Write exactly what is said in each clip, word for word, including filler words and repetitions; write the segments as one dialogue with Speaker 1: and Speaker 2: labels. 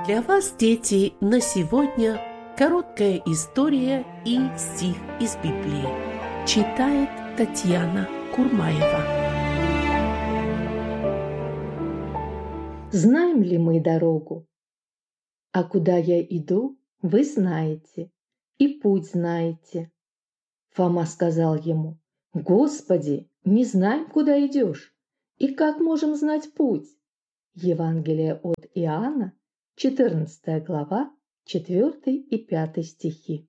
Speaker 1: Для вас, дети, на сегодня короткая история и стих из Библии. Читает Татьяна Курмаева.
Speaker 2: Знаем ли мы дорогу? А куда я иду, вы знаете, и путь знаете. Фома сказал ему: Господи, не знаем, куда идешь, и как можем знать путь? Евангелие от Иоанна, четырнадцатая глава, четвёртый и пятый стихи.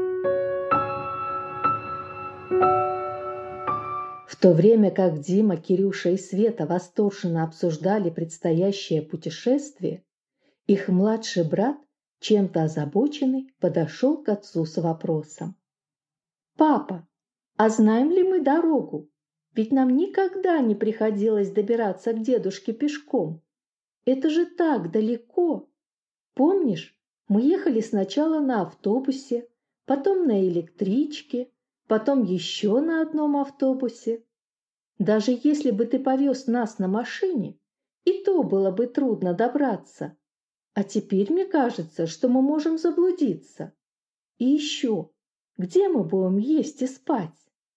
Speaker 2: В то время как Дима, Кирюша и Света восторженно обсуждали предстоящее путешествие, их младший брат, чем-то озабоченный, подошел к отцу с вопросом. «Папа, а знаем ли мы дорогу? Ведь нам никогда не приходилось добираться к дедушке пешком. Это же так далеко. Помнишь, мы ехали сначала на автобусе, потом на электричке, потом еще на одном автобусе. Даже если бы ты повез нас на машине, и то было бы трудно добраться. А теперь мне кажется, что мы можем заблудиться. И еще, где мы будем есть и спать?»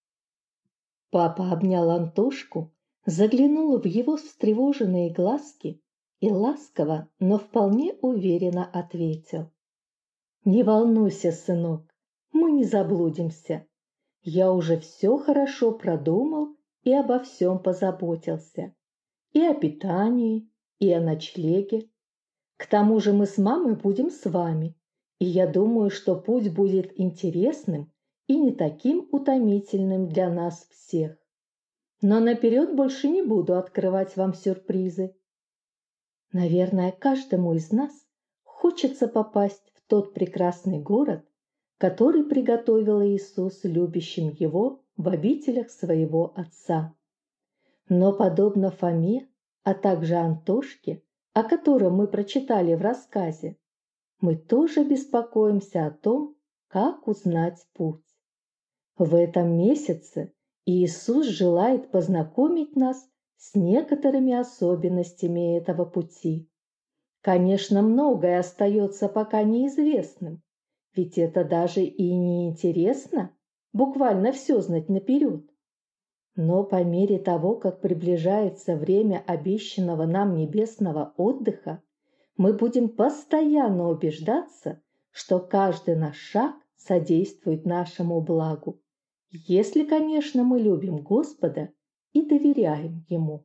Speaker 2: Папа обнял Антошку, заглянул в его встревоженные глазки и ласково, но вполне уверенно ответил: «Не волнуйся, сынок, мы не заблудимся. Я уже все хорошо продумал и обо всем позаботился. И о питании, и о ночлеге. К тому же мы с мамой будем с вами, и я думаю, что путь будет интересным и не таким утомительным для нас всех. Но наперед больше не буду открывать вам сюрпризы. Наверное, каждому из нас хочется попасть в тот прекрасный город, который приготовил Иисус любящим его в обителях своего Отца. Но подобно Фоме, а также Антошке, о котором мы прочитали в рассказе, мы тоже беспокоимся о том, как узнать путь. В этом месяце Иисус желает познакомить нас с некоторыми особенностями этого пути. Конечно, многое остается пока неизвестным, ведь это даже и не интересно буквально все знать наперед. Но по мере того, как приближается время обещанного нам небесного отдыха, мы будем постоянно убеждаться, что каждый наш шаг содействует нашему благу, если, конечно, мы любим Господа и доверяем Ему.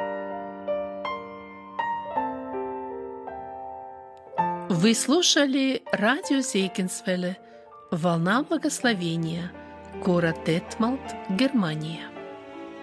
Speaker 1: Вы слушали радио Зейгенсвелле «Волна благословения», город Детмалт, Германия.